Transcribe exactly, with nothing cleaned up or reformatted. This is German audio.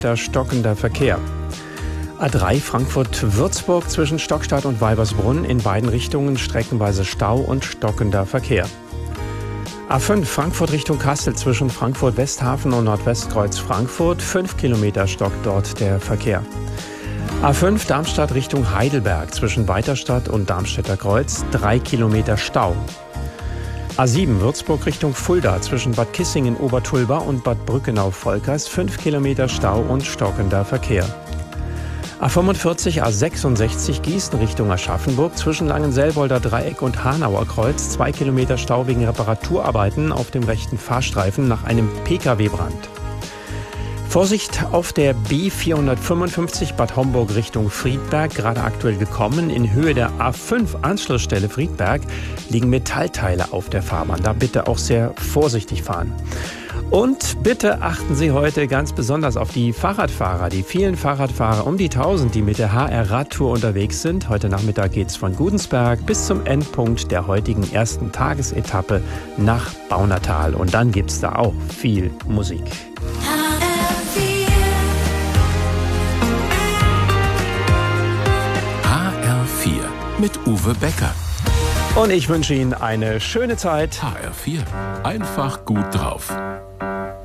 Der stockender Verkehr. A drei Frankfurt-Würzburg zwischen Stockstadt und Weibersbrunn in beiden Richtungen streckenweise Stau und stockender Verkehr. A fünf Frankfurt Richtung Kassel zwischen Frankfurt-Westhafen und Nordwestkreuz Frankfurt. Fünf Kilometer stockt dort der Verkehr. A fünf Darmstadt Richtung Heidelberg zwischen Weiterstadt und Darmstädter Kreuz. Drei Kilometer Stau. A sieben Würzburg Richtung Fulda zwischen Bad Kissingen-Obertulba und Bad Brückenau-Volkers. Fünf Kilometer Stau und stockender Verkehr. A fünfundvierzig A sechsundsechzig Gießen Richtung Aschaffenburg zwischen Langenselbolder Dreieck und Hanauer Kreuz. Zwei Kilometer Stau wegen Reparaturarbeiten auf dem rechten Fahrstreifen nach einem Pkw-Brand. Vorsicht auf der B vierhundertfünfundfünfzig Bad Homburg Richtung Friedberg, gerade aktuell gekommen. In Höhe der A fünf Anschlussstelle Friedberg liegen Metallteile auf der Fahrbahn. Da bitte auch sehr vorsichtig fahren. Und bitte achten Sie heute ganz besonders auf die Fahrradfahrer, die vielen Fahrradfahrer, um die tausend, die mit der H R-Radtour unterwegs sind. Heute Nachmittag geht's von Gudensberg bis zum Endpunkt der heutigen ersten Tagesetappe nach Baunatal. Und dann gibt's da auch viel Musik. H R vier mit Uwe Becker. Und ich wünsche Ihnen eine schöne Zeit. H R vier. Einfach gut drauf.